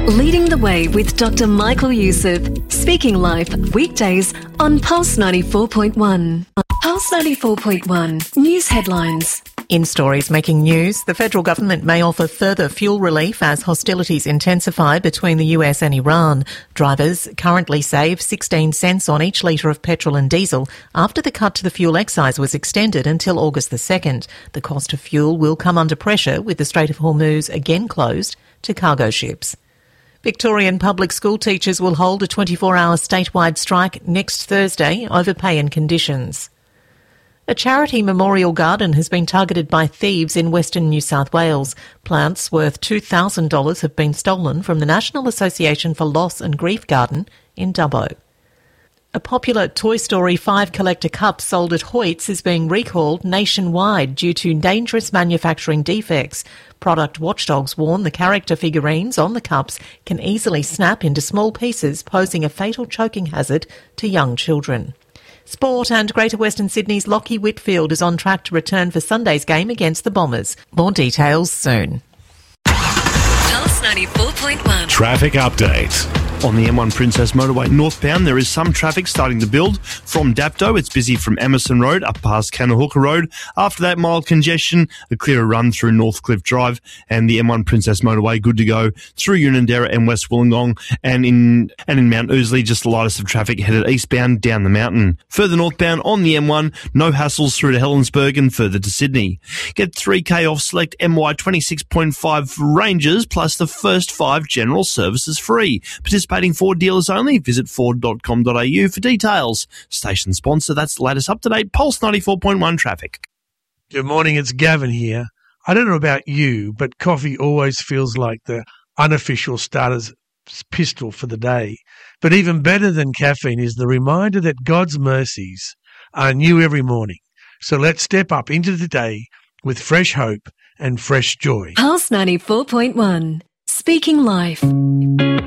Leading the Way with Dr. Michael Youssef. Speaking Life, weekdays on Pulse 94.1. Pulse 94.1. News headlines. In stories making news, the federal government may offer further fuel relief as hostilities intensify between the US and Iran. Drivers currently save 16 cents on each litre of petrol and diesel after the cut to the fuel excise was extended until August the 2nd. The cost of fuel will come under pressure with the Strait of Hormuz again closed to cargo ships. Victorian public school teachers will hold a 24-hour statewide strike next Thursday over pay and conditions. A charity memorial garden has been targeted by thieves in Western New South Wales. Plants worth $2,000 have been stolen from the National Association for Loss and Grief Garden in Dubbo. A popular Toy Story 5 collector cup sold at Hoyts is being recalled nationwide due to dangerous manufacturing defects. Product watchdogs warn the character figurines on the cups can easily snap into small pieces, posing a fatal choking hazard to young children. Sport, and Greater Western Sydney's Lachie Whitfield is on track to return for Sunday's game against the Bombers. More details soon. Pulse 94.1. Traffic update. On the M1 Princess Motorway northbound, there is some traffic starting to build. From Dapto, it's busy from Emerson Road up past Cannahooka Road. After that, mild congestion, a clearer run through Northcliffe Drive, and the M1 Princess Motorway good to go through Unanderra and West Wollongong, and in Mount Ousley, just the lightest of traffic headed eastbound down the mountain. Further northbound on the M1, no hassles through to Helensburgh and further to Sydney. Get 3K off select MY 26.5 ranges plus the first 5 general services free. Participating Ford dealers only. Visit ford.com.au for details. Station sponsor, that's the latest up-to-date Pulse 94.1 traffic. Good morning, it's Gavin here. I don't know about you, but coffee always feels like the unofficial starter's pistol for the day. But even better than caffeine is the reminder that God's mercies are new every morning. So let's step up into the day with fresh hope and fresh joy. Pulse 94.1. Speaking Life.